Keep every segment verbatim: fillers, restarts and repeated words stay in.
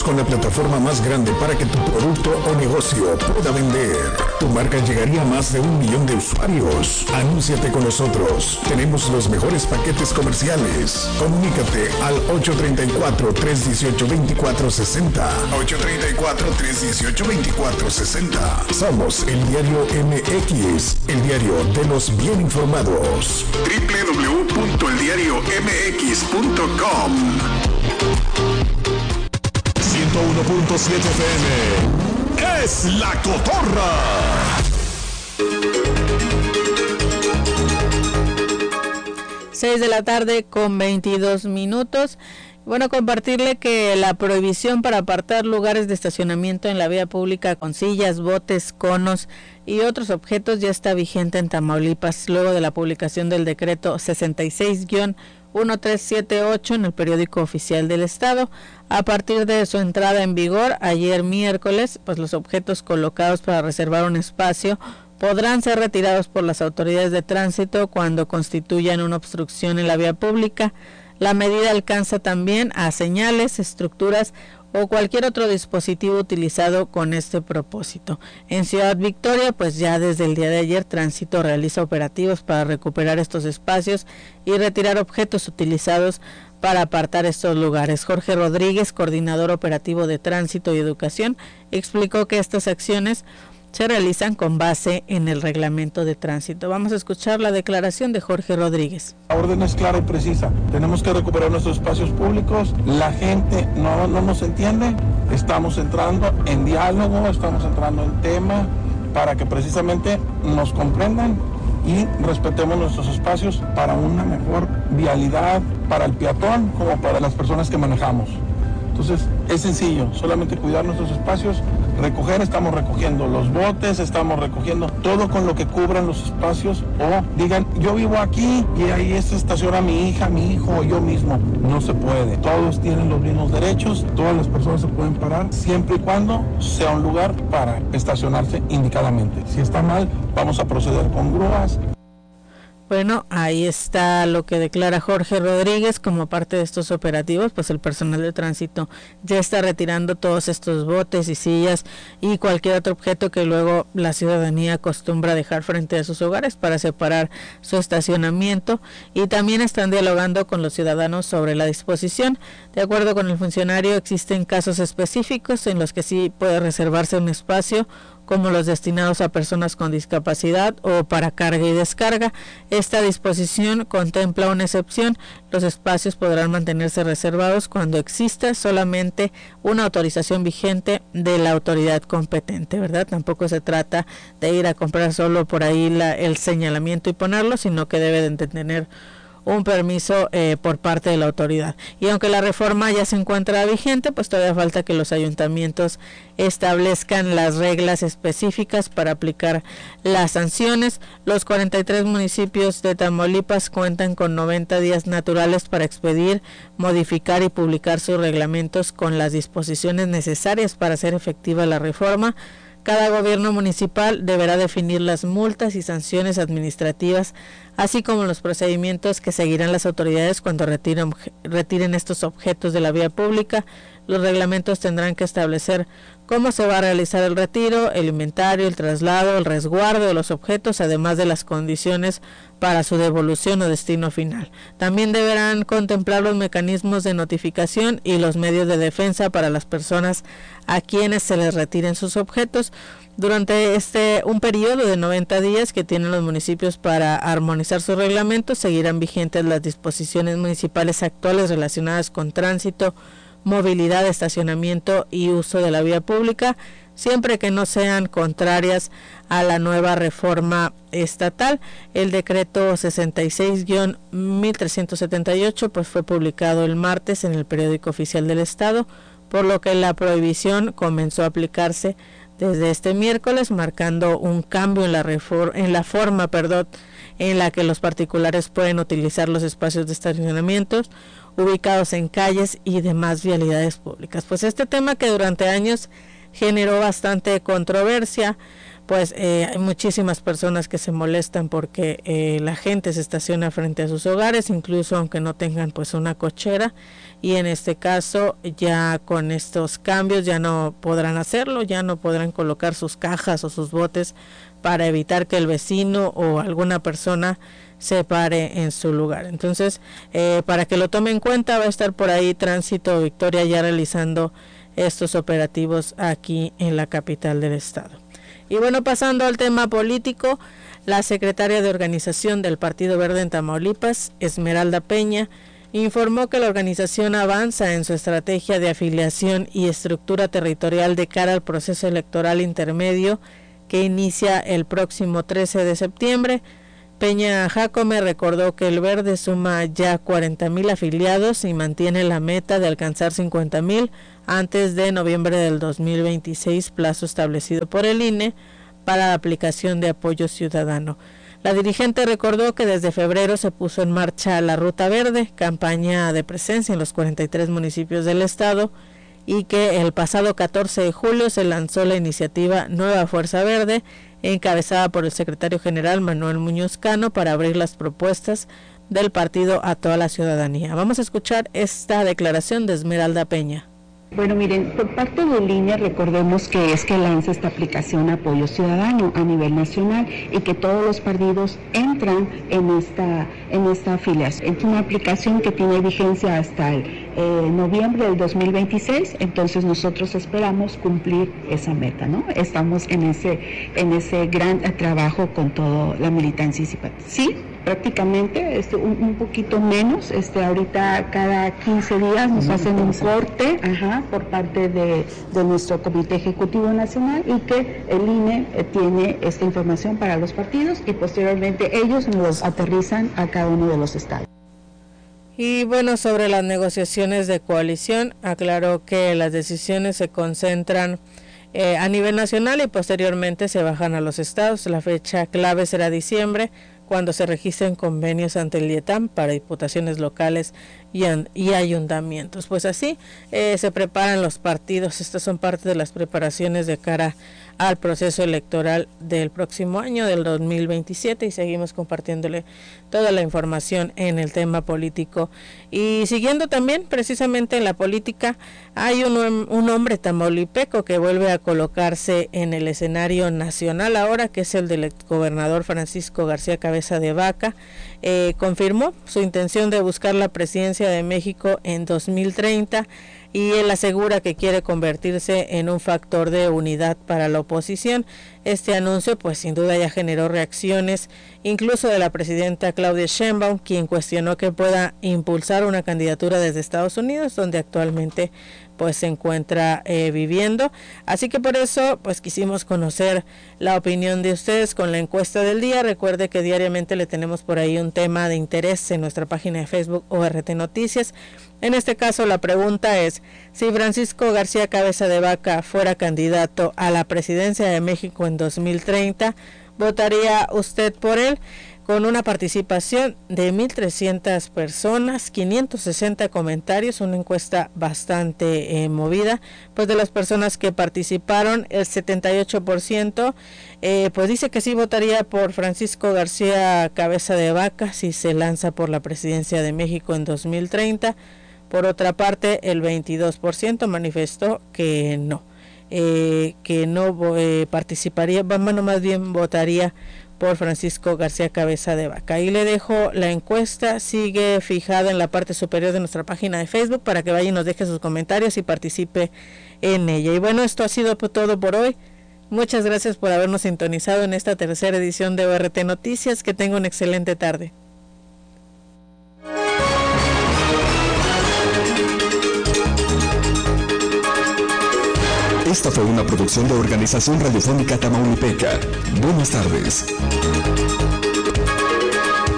con la plataforma más grande para que tu producto o negocio pueda vender. Tu marca llegaría a más de un millón de usuarios. Anúnciate con nosotros. Tenemos los mejores paquetes comerciales. Comunícate al ocho tres cuatro, tres uno ocho, dos cuatro seis cero. ocho tres cuatro, tres uno ocho, dos cuatro seis cero. Somos el Diario M X, el diario de los bien informados. doble u doble u doble u punto el diario m x punto com. ciento uno punto siete F M es La Cotorra. seis de la tarde con veintidós minutos. Bueno, compartirle que la prohibición para apartar lugares de estacionamiento en la vía pública con sillas, botes, conos y otros objetos ya está vigente en Tamaulipas luego de la publicación del decreto sesenta y seis guión mil trescientos setenta y ocho en el periódico oficial del estado. A partir de su entrada en vigor ayer miércoles, pues los objetos colocados para reservar un espacio podrán ser retirados por las autoridades de tránsito cuando constituyan una obstrucción en la vía pública. La medida alcanza también a señales, estructuras o cualquier otro dispositivo utilizado con este propósito. En Ciudad Victoria, pues ya desde el día de ayer, Tránsito realiza operativos para recuperar estos espacios y retirar objetos utilizados para apartar estos lugares. Jorge Rodríguez, coordinador operativo de Tránsito y Educación, explicó que estas acciones se realizan con base en el reglamento de tránsito. Vamos a escuchar la declaración de Jorge Rodríguez. La orden es clara y precisa. Tenemos que recuperar nuestros espacios públicos. La gente no, no nos entiende. Estamos entrando en diálogo, estamos entrando en tema para que precisamente nos comprendan y respetemos nuestros espacios para una mejor vialidad para el peatón como para las personas que manejamos. Entonces, es sencillo, solamente cuidar nuestros espacios, recoger, estamos recogiendo los botes, estamos recogiendo todo con lo que cubran los espacios, o digan, yo vivo aquí y ahí se estaciona mi hija, mi hijo o yo mismo. No se puede, todos tienen los mismos derechos, todas las personas se pueden parar, siempre y cuando sea un lugar para estacionarse indicadamente. Si está mal, vamos a proceder con grúas. Bueno, ahí está lo que declara Jorge Rodríguez como parte de estos operativos, pues el personal de tránsito ya está retirando todos estos botes y sillas y cualquier otro objeto que luego la ciudadanía acostumbra dejar frente a sus hogares para separar su estacionamiento, y también están dialogando con los ciudadanos sobre la disposición. De acuerdo con el funcionario, existen casos específicos en los que sí puede reservarse un espacio, como los destinados a personas con discapacidad o para carga y descarga. Esta disposición contempla una excepción. Los espacios podrán mantenerse reservados cuando exista solamente una autorización vigente de la autoridad competente, ¿verdad? Tampoco se trata de ir a comprar solo por ahí la, el señalamiento y ponerlo, sino que debe de tener un permiso eh, por parte de la autoridad. Y aunque la reforma ya se encuentra vigente, pues todavía falta que los ayuntamientos establezcan las reglas específicas para aplicar las sanciones. Los cuarenta y tres municipios de Tamaulipas cuentan con noventa días naturales para expedir, modificar y publicar sus reglamentos con las disposiciones necesarias para hacer efectiva la reforma. Cada gobierno municipal deberá definir las multas y sanciones administrativas, así como los procedimientos que seguirán las autoridades cuando retiren, retiren estos objetos de la vía pública. Los reglamentos tendrán que establecer cómo se va a realizar el retiro, el inventario, el traslado, el resguardo de los objetos, además de las condiciones para su devolución o destino final. También deberán contemplar los mecanismos de notificación y los medios de defensa para las personas a quienes se les retiren sus objetos. Durante este un periodo de noventa días que tienen los municipios para armonizar sus reglamentos, seguirán vigentes las disposiciones municipales actuales relacionadas con tránsito, movilidad, estacionamiento y uso de la vía pública, siempre que no sean contrarias a la nueva reforma estatal. El decreto sesenta y seis guión mil trescientos setenta y ocho pues fue publicado el martes en el periódico oficial del estado, por lo que la prohibición comenzó a aplicarse desde este miércoles, marcando un cambio en la refor- en la forma, perdón, en la que los particulares pueden utilizar los espacios de estacionamientos ubicados en calles y demás vialidades públicas. Pues este tema que durante años generó bastante controversia, pues eh, hay muchísimas personas que se molestan porque eh, la gente se estaciona frente a sus hogares, incluso aunque no tengan pues una cochera, y en este caso ya con estos cambios ya no podrán hacerlo, ya no podrán colocar sus cajas o sus botes para evitar que el vecino o alguna persona se pare en su lugar. Entonces, eh, para que lo tome en cuenta, va a estar por ahí Tránsito Victoria ya realizando estos operativos aquí en la capital del estado. Y bueno, pasando al tema político, la secretaria de organización del Partido Verde en Tamaulipas, Esmeralda Peña, informó que la organización avanza en su estrategia de afiliación y estructura territorial de cara al proceso electoral intermedio que inicia el próximo trece de septiembre. Peña Jácome recordó que el Verde suma ya cuarenta mil afiliados y mantiene la meta de alcanzar cincuenta mil antes de noviembre del dos mil veintiséis, plazo establecido por el I N E para la aplicación de apoyo ciudadano. La dirigente recordó que desde febrero se puso en marcha la Ruta Verde, campaña de presencia en los cuarenta y tres municipios del estado, y que el pasado catorce de julio se lanzó la iniciativa Nueva Fuerza Verde, encabezada por el secretario general Manuel Muñoz Cano, para abrir las propuestas del partido a toda la ciudadanía. Vamos a escuchar esta declaración de Esmeralda Peña. Bueno, miren, por parte de línea recordemos que es que lanza esta aplicación Apoyo Ciudadano a nivel nacional y que todos los partidos entran en esta en esta afiliación. Es una aplicación que tiene vigencia hasta el eh, noviembre del dos mil veintiséis, entonces nosotros esperamos cumplir esa meta, ¿no? Estamos en ese en ese gran trabajo con toda la militancia y sí, prácticamente este, un, un poquito menos, este ahorita cada quince días nos hacen un corte, ajá, por parte de, de nuestro Comité Ejecutivo Nacional y que el I N E eh, tiene esta información para los partidos y posteriormente ellos nos aterrizan a cada uno de los estados. Y bueno, sobre las negociaciones de coalición, aclaró que las decisiones se concentran eh, a nivel nacional y posteriormente se bajan a los estados. La fecha clave será diciembre, cuando se registren convenios ante el IETAM para diputaciones locales y, y ayuntamientos. Pues así eh, se preparan los partidos. Estas son parte de las preparaciones de cara al proceso electoral del próximo año, del dos mil veintisiete, y seguimos compartiéndole toda la información en el tema político. Y siguiendo también precisamente en la política, hay un, un hombre tamaulipeco que vuelve a colocarse en el escenario nacional ahora, que es el del exgobernador Francisco García Cabeza de Vaca. Eh, confirmó su intención de buscar la presidencia de México en dos mil treinta, y él asegura que quiere convertirse en un factor de unidad para la oposición. Este anuncio pues sin duda ya generó reacciones, incluso de la presidenta Claudia Sheinbaum, quien cuestionó que pueda impulsar una candidatura desde Estados Unidos, donde actualmente pues se encuentra eh, viviendo. Así que por eso pues quisimos conocer la opinión de ustedes con la encuesta del día. Recuerde que diariamente le tenemos por ahí un tema de interés en nuestra página de Facebook O R T Noticias. En este caso la pregunta es: si Francisco García Cabeza de Vaca fuera candidato a la presidencia de México en dos mil treinta, ¿votaría usted por él? Con una participación de mil trescientas personas, quinientos sesenta comentarios, una encuesta bastante eh, movida. Pues de las personas que participaron, el setenta y ocho por ciento eh, pues dice que sí votaría por Francisco García Cabeza de Vaca si se lanza por la presidencia de México en dos mil treinta. Por otra parte, el veintidós por ciento manifestó que no, eh, que no eh, participaría, bueno, más bien votaría por Francisco García Cabeza de Vaca. Ahí le dejo la encuesta, sigue fijada en la parte superior de nuestra página de Facebook para que vaya y nos deje sus comentarios y participe en ella. Y bueno, esto ha sido todo por hoy. Muchas gracias por habernos sintonizado en esta tercera edición de O R T Noticias. Que tenga una excelente tarde. Esta fue una producción de Organización Radiofónica Tamaulipeca. Buenas tardes.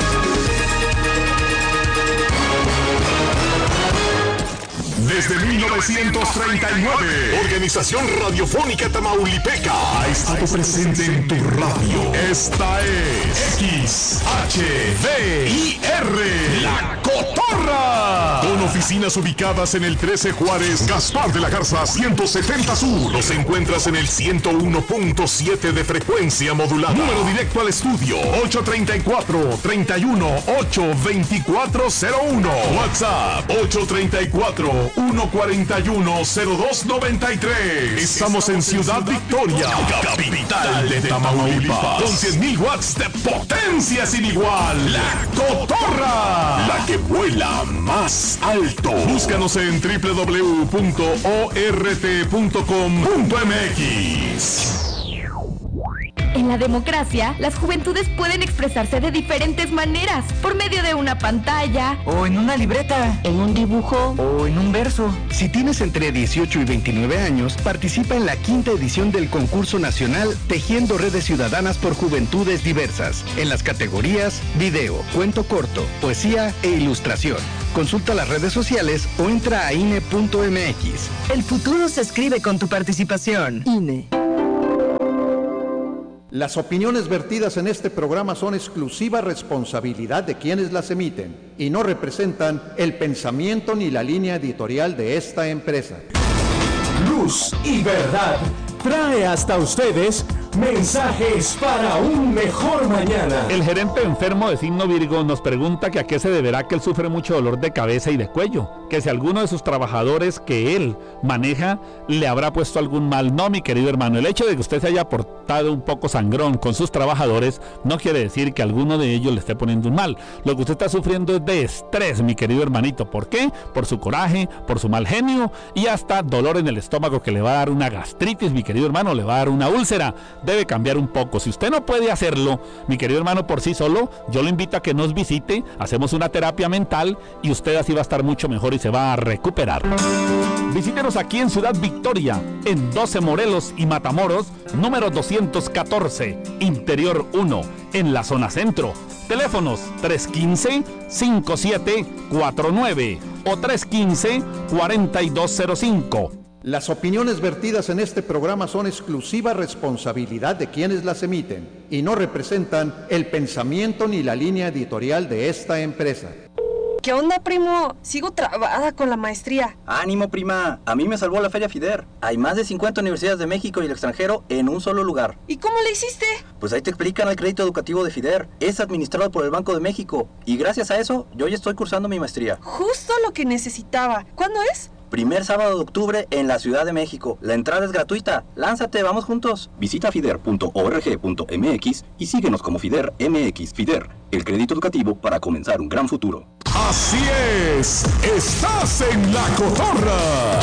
Desde mil novecientos novecientos treinta y nueve. Organización Radiofónica Tamaulipeca ha estado presente en tu radio. Esta es X H V I R, La Cotorra. Con oficinas ubicadas en el trece Juárez, Gaspar de la Garza ciento setenta Sur. Los encuentras en el ciento uno punto siete de frecuencia modulada. Número directo al estudio ocho treinta y cuatro, treinta y uno, ocho veinticuatro cero uno. WhatsApp ocho treinta y cuatro, uno cuarenta y uno, cero dos noventa y tres. Estamos en Ciudad Victoria, capital de Tamaulipas, con cien mil watts de potencia sin igual. La Cotorra, la que vuela más alto. Búscanos en doble u doble u doble u punto o r t punto com punto m x. En la democracia, las juventudes pueden expresarse de diferentes maneras, por medio de una pantalla, o en una libreta, en un dibujo, o en un verso. Si tienes entre dieciocho y veintinueve años, participa en la quinta edición del concurso nacional Tejiendo Redes Ciudadanas por Juventudes Diversas, en las categorías video, cuento corto, poesía e ilustración. Consulta las redes sociales o entra a I N E punto m x. El futuro se escribe con tu participación. I N E. Las opiniones vertidas en este programa son exclusiva responsabilidad de quienes las emiten y no representan el pensamiento ni la línea editorial de esta empresa. Luz y Verdad trae hasta ustedes mensajes para un mejor mañana. El gerente enfermo de signo Virgo nos pregunta que a qué se deberá que él sufre mucho dolor de cabeza y de cuello, que si alguno de sus trabajadores que él maneja le habrá puesto algún mal. No, mi querido hermano, el hecho de que usted se haya portado un poco sangrón con sus trabajadores no quiere decir que alguno de ellos le esté poniendo un mal. Lo que usted está sufriendo es de estrés, mi querido hermanito. ¿Por qué? Por su coraje, por su mal genio y hasta dolor en el estómago que le va a dar una gastritis, mi querido hermano, le va a dar una úlcera. Debe cambiar un poco. Si usted no puede hacerlo, mi querido hermano, por sí solo, yo lo invito a que nos visite, hacemos una terapia mental y usted así va a estar mucho mejor y se va a recuperar. Visítenos aquí en Ciudad Victoria, en doce Morelos y Matamoros, número doscientos catorce, Interior uno, en la zona centro. Teléfonos tres uno cinco, cinco siete cuatro nueve o tres uno cinco, cuatro dos cero cinco. Las opiniones vertidas en este programa son exclusiva responsabilidad de quienes las emiten y no representan el pensamiento ni la línea editorial de esta empresa. ¿Qué onda, primo? Sigo trabada con la maestría. Ánimo, prima. A mí me salvó la Feria FIDER. Hay más de cincuenta universidades de México y el extranjero en un solo lugar. ¿Y cómo le hiciste? Pues ahí te explican el crédito educativo de FIDER. Es administrado por el Banco de México. Y gracias a eso, yo ya estoy cursando mi maestría. Justo lo que necesitaba. ¿Cuándo es? Primer sábado de octubre en la Ciudad de México. La entrada es gratuita. Lánzate, vamos juntos. Visita fider punto org punto m x y síguenos como FIDER M X. FIDER, el crédito educativo para comenzar un gran futuro. Así es, estás en La Cotorra.